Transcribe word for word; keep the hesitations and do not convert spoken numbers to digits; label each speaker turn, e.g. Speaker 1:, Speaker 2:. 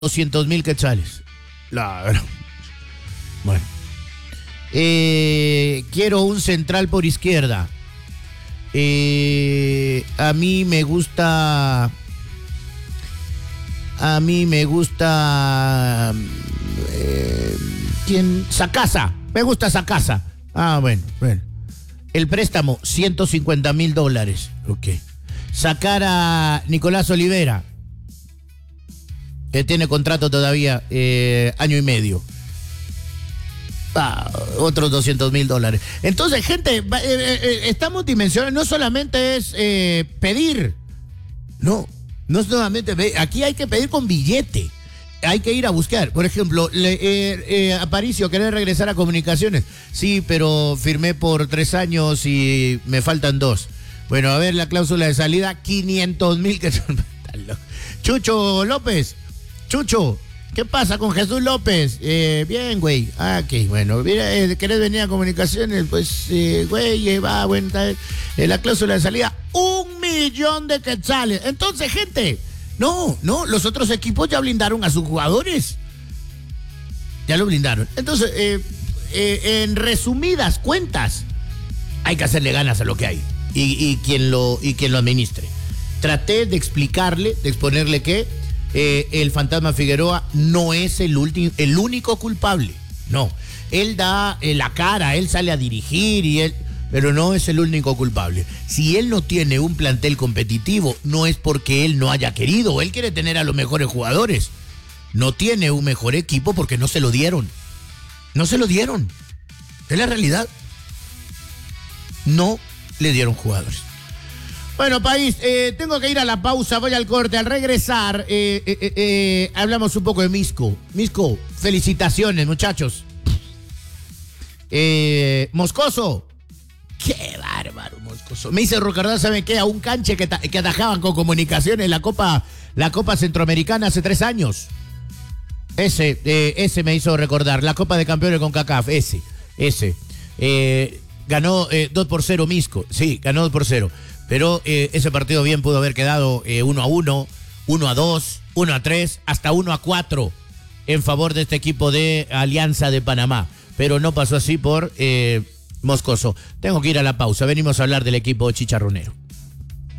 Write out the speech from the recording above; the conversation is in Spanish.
Speaker 1: doscientos mil quetzales. Claro. Bueno. Eh, quiero un central por izquierda. Eh, a mí me gusta... A mí me gusta... Eh, ¿Quién? Sacasa. Me gusta Sacasa. Ah, bueno, bueno. El préstamo, ciento cincuenta mil dólares. Ok. Sacar a Nicolás Olivera, que tiene contrato todavía eh, año y medio. Ah, otros doscientos mil dólares. Entonces, gente, eh, eh, estamos dimensionando, no solamente es eh, pedir, no, no solamente pedir, aquí hay que pedir con billete, hay que ir a buscar. Por ejemplo, le, eh, eh, Aparicio, ¿querés regresar a Comunicaciones? Sí, pero firmé por tres años y me faltan dos. Bueno, a ver la cláusula de salida, quinientos mil que son... Chucho López, Chucho, ¿qué pasa con Jesús López? Eh, bien, güey. Ah, ok, bueno. Mira, eh, ¿querés venir a Comunicaciones? Pues, eh, güey, eh, va, bueno, está, eh, la cláusula de salida, un millón de quetzales. Entonces, gente, no, no, los otros equipos ya blindaron a sus jugadores. Ya lo blindaron. Entonces, eh, eh, en resumidas cuentas, hay que hacerle ganas a lo que hay. Y, y, quien lo, y quien lo administre. Traté de explicarle, de exponerle que Eh, el fantasma Figueroa no es el, ulti- el único culpable, no, él da eh, la cara, él sale a dirigir y él, pero no es el único culpable. Si él no tiene un plantel competitivo, no es porque él no haya querido, él quiere tener a los mejores jugadores, no tiene un mejor equipo porque no se lo dieron, no se lo dieron, es la realidad, no le dieron jugadores. Bueno, país, eh, tengo que ir a la pausa, voy al corte. Al regresar, eh, eh, eh, eh, hablamos un poco de Misco. Misco, felicitaciones, muchachos. Eh, Moscoso, qué bárbaro, Moscoso. Me hice recordar, ¿saben qué? A un canche que, que atajaban con Comunicaciones la Copa, la Copa Centroamericana hace tres años. Ese, eh, ese me hizo recordar. La Copa de Campeones con CACAF, ese, ese. Eh, ganó eh, dos por cero Misco, sí, ganó dos por cero. Pero eh, ese partido bien pudo haber quedado eh, uno a uno, uno a dos, uno a tres, hasta uno a cuatro en favor de este equipo de Alianza de Panamá. Pero no pasó así por eh, Moscoso. Tengo que ir a la pausa. Venimos a hablar del equipo chicharronero.